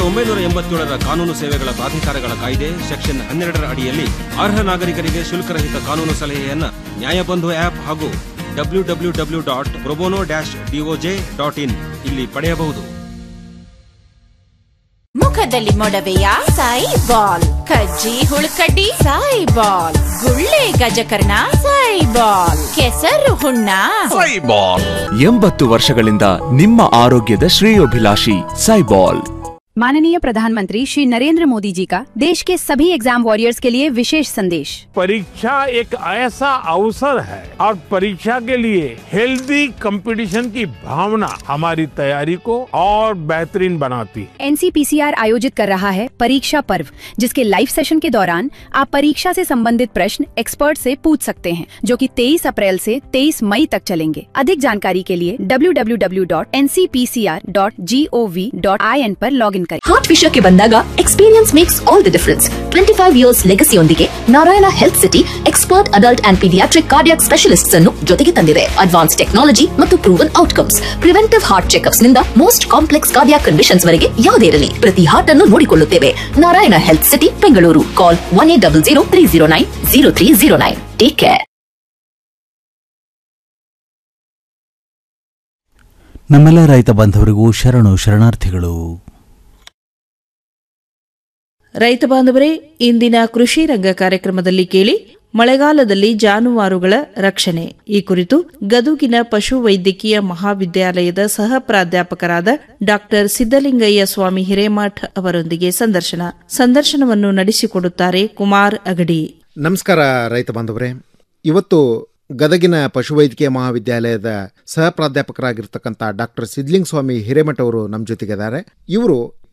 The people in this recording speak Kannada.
1987ರ ಕಾನೂನು ಸೇವೆಗಳ ಪ್ರಾಧಿಕಾರಗಳ ಕಾಯ್ದೆ ಸೆಕ್ಷನ್ 12ರ ಅಡಿಯಲ್ಲಿ ಅರ್ಹ ನಾಗರಿಕರಿಗೆ ಶುಲ್ಕರಹಿತ ಕಾನೂನು ಸಲಹೆಯನ್ನ ನ್ಯಾಯಬಂಧು ಆಪ್ ಹಾಗೂ www.probono-doj.in ಇಲ್ಲಿ ಪಡೆಯಬಹುದು. ಮುಖದಲ್ಲಿ ಮೊಡವೆಯ ಸಾಯಿ ಬಾಲ್, ಕಜ್ಜಿ ಹುಳುಕಡ್ಡಿ ಸಾಯಿ ಬಾಲ್, ಗುಳ್ಳೆ ಗಜಕರ್ಣ ಸಾಯಿ ಬಾಲ್, ಕೆಸರು ಹುಣ್ಣ ಸಾಯಿ ಬಾಲ್. 80 ವರ್ಷಗಳಿಂದ ನಿಮ್ಮ ಆರೋಗ್ಯದ ಶ್ರೇಯೋಭಿಲಾಷಿ ಸಾಯಿಬಾಲ್. माननीय प्रधानमंत्री श्री नरेंद्र मोदी जी का देश के सभी एग्जाम वॉरियर्स के लिए विशेष संदेश। परीक्षा एक ऐसा अवसर है और परीक्षा के लिए हेल्दी कंपटीशन की भावना हमारी तैयारी को और बेहतरीन बनाती है। NCPCR आयोजित कर रहा है परीक्षा पर्व, जिसके लाइव सेशन के दौरान आप परीक्षा से संबंधित प्रश्न एक्सपर्ट से पूछ सकते हैं, जो कि 23 अप्रैल से 23 मई तक चलेंगे। अधिक जानकारी के लिए www.ncpcr.gov.in पर लॉगिन करें. ಹಾರ್ಟ್ ವಿಷಯಕ್ಕೆ ಬಂದಾಗ experience makes all the difference. 25 years ಲೆಗಸಿಯೊಂದಿಗೆ Narayana health city expert adult and paediatric cardiac specialists ಅನ್ನು ಜೊತೆಗೆ ತಂದಿದೆ. ಅಡ್ವಾನ್ಸ್ ಟೆಕ್ನಾಲಜಿ ಮತ್ತು proven outcomes. Preventive heart checkups ನಿಂದ ಮೋಸ್ಟ್ ಕಾಂಪ್ಲೆಕ್ಸ್ ಕಾರ್ಡಿಯಾಕ್ ಕಂಡೀಷನ್ಸ್ ವರೆಗೆ ಯಾವುದೇ ಇರಲಿ, ಪ್ರತಿ ಹಾರ್ಟ್ ಅನ್ನು ನೋಡಿಕೊಳ್ಳುತ್ತೇವೆ. Narayana health city Bengaluru. ಕಾಲ್ 1800-309-0309. Take care. ನಮ್ಮೆಲ್ಲ ರೈತ ಬಾಂಧವರಿಗೂ ಶರಣಾರ್ಥಿಗಳು. ರೈತ ಬಾಂಧವರೇ, ಇಂದಿನ ಕೃಷಿ ರಂಗ ಕಾರ್ಯಕ್ರಮದಲ್ಲಿ ಕೇಳಿ ಮಳೆಗಾಲದಲ್ಲಿ ಜಾನುವಾರುಗಳ ರಕ್ಷಣೆ ಈ ಕುರಿತು ಗದುಗಿನ ಪಶು ವೈದ್ಯಕೀಯ ಮಹಾವಿದ್ಯಾಲಯದ ಸಹ ಪ್ರಾಧ್ಯಾಪಕರಾದ ಡಾಕ್ಟರ್ ಸಿದ್ದಲಿಂಗಯ್ಯ ಸ್ವಾಮಿ ಹಿರೇಮಠ್ ಅವರೊಂದಿಗೆ ಸಂದರ್ಶನವನ್ನು ನಡೆಸಿಕೊಡುತ್ತಾರೆ ಕುಮಾರ್ ಅಗಡಿ. ನಮಸ್ಕಾರ ರೈತ ಬಾಂಧವರೇ. ಇವತ್ತು ಗದಗಿನ ಪಶುವೈದ್ಯಕೀಯ ಮಹಾವಿದ್ಯಾಲಯದ ಸಹ ಪ್ರಾಧ್ಯಾಪಕರಾಗಿರ್ತಕ್ಕಂಥ ಡಾಕ್ಟರ್ ಸಿದ್ದಲಿಂಗ ಸ್ವಾಮಿ ಹಿರೇಮಠ್ ಅವರು ನಮ್ಮ ಜೊತೆಗಿದ್ದಾರೆ. ಇವರು